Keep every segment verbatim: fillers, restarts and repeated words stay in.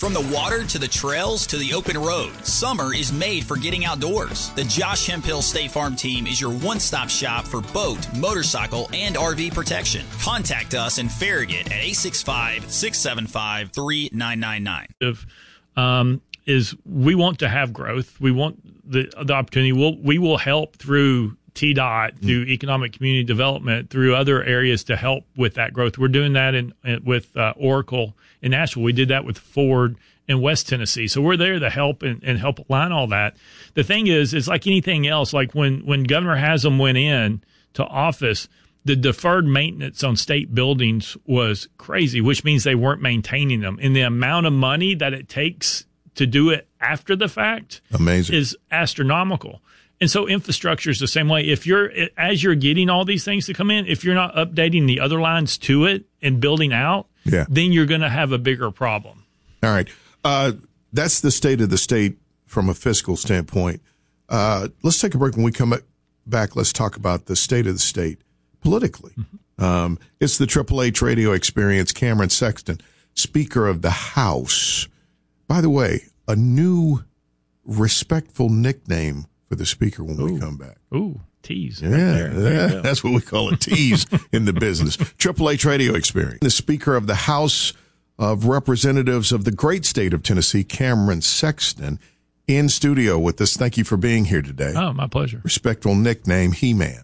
From the water to the trails to the open road, summer is made for getting outdoors. The Josh Hemphill State Farm team is your one-stop shop for boat, motorcycle, and R V protection. Contact us in Farragut at eight six five, six seven five, three nine nine nine. If, um, is we want to have growth. We want the the opportunity. We'll, we will help through T DOT, through economic community development, through other areas to help with that growth. We're doing that in, in with uh, Oracle in Nashville. We did that with Ford in West Tennessee. So we're there to help and, and help align all that. The thing is, it's like anything else. Like when, when Governor Haslam went in to office, the deferred maintenance on state buildings was crazy, which means they weren't maintaining them. And the amount of money that it takes to do it after the fact Amazing. is astronomical. And so infrastructure is the same way. If you're, as you're getting all these things to come in, if you're not updating the other lines to it and building out, yeah. then you're going to have a bigger problem. All right. Uh, that's the state of the state from a fiscal standpoint. Uh, let's take a break. When we come back, let's talk about the state of the state politically. Mm-hmm. Um, it's the Triple H Radio Experience. Cameron Sexton, Speaker of the House. By the way, a new respectful nickname for the speaker when Ooh. we come back. Ooh, tease. Yeah, right there. There yeah that's what we call a tease in the business. Triple H Radio Experience. The Speaker of the House of Representatives of the great state of Tennessee, Cameron Sexton, in studio with us. Thank you for being here today. Oh, my pleasure. Respectful nickname, He-Man.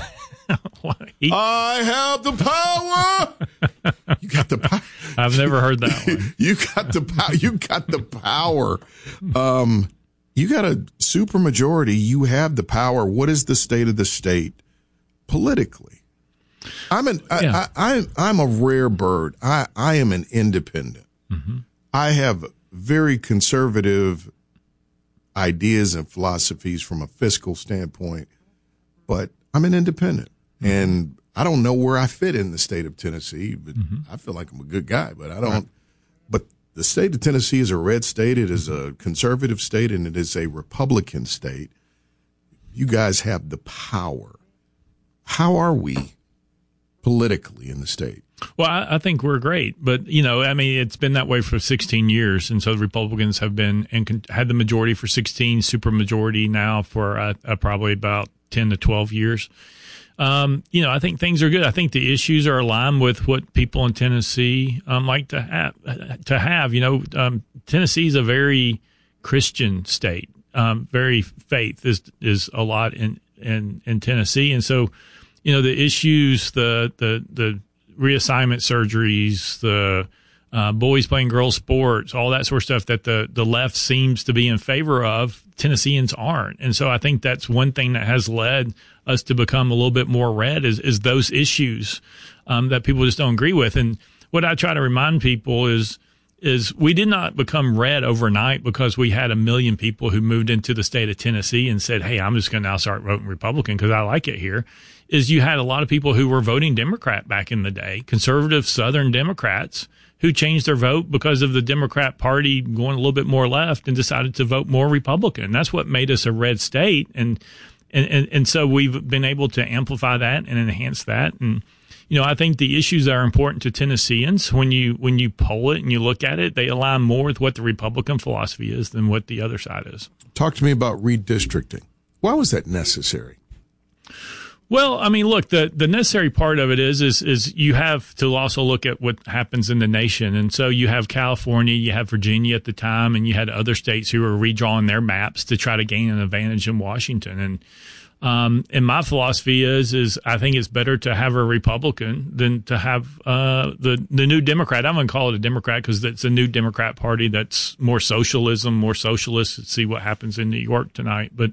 he- I have the power. You got the power. I've never heard that one. you got the power. You got the power. Um, you got a supermajority. You have the power. What is the state of the state politically? I'm an Yeah. I, I I'm a rare bird. I, I am an independent. Mm-hmm. I have very conservative ideas and philosophies from a fiscal standpoint, but I'm an independent, mm-hmm. and I don't know where I fit in the state of Tennessee. But mm-hmm. I feel like I'm a good guy, but I don't. Right. But the state of Tennessee is a red state. It is a conservative state, and it is a Republican state. You guys have the power. How are we politically in the state? Well, I, I think we're great, but you know, I mean, it's been that way for sixteen years, and so the Republicans have been and con- had the majority for sixteen, super majority now for uh, uh, probably about ten to twelve years. Um, you know, I think things are good. I think the issues are aligned with what people in Tennessee um, like to have. To have, you know, um, Tennessee is a very Christian state. Um, very faith is is a lot in in, in Tennessee, and so. You know, the issues, the, the, the reassignment surgeries, the, uh, boys playing girls sports, all that sort of stuff that the, the left seems to be in favor of, Tennesseans aren't. And so I think that's one thing that has led us to become a little bit more red is, is those issues, um, that people just don't agree with. And what I try to remind people is, is we did not become red overnight because we had a million people who moved into the state of Tennessee and said, hey, I'm just going to now start voting Republican because I like it here. Is you had a lot of people who were voting Democrat back in the day, conservative Southern Democrats who changed their vote because of the Democrat Party going a little bit more left and decided to vote more Republican. That's what made us a red state. And, and, and, and so we've been able to amplify that and enhance that. And, you know, I think the issues that are important to Tennesseans, when you when you poll it and you look at it, they align more with what the Republican philosophy is than what the other side is. Talk to me about redistricting. Why was that necessary? Well, I mean, look, the, the necessary part of it is, is, is you have to also look at what happens in the nation. And so you have California, you have Virginia at the time, and you had other states who were redrawing their maps to try to gain an advantage in Washington. And, um, and my philosophy is, is I think it's better to have a Republican than to have, uh, the, the new Democrat. I'm going to call it a Democrat because it's a new Democrat party that's more socialism, more socialist. Let's see what happens in New York tonight. But,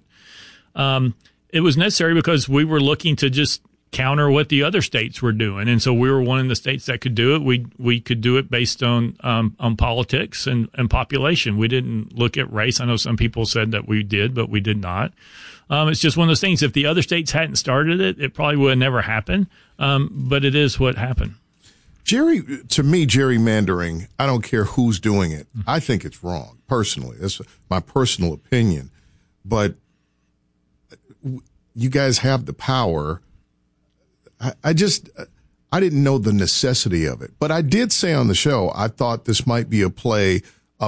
um, it was necessary because we were looking to just counter what the other states were doing. And so we were one of the states that could do it. We we could do it based on um, on politics and, and population. We didn't look at race. I know some people said that we did, but we did not. Um, it's just one of those things. If the other states hadn't started it, it probably would have never happened. Um, but it is what happened. Jerry, to me, gerrymandering, I don't care who's doing it. Mm-hmm. I think it's wrong, personally. That's my personal opinion. But you guys have the power. I, I just, I didn't know the necessity of it. But I did say on the show, I thought this might be a play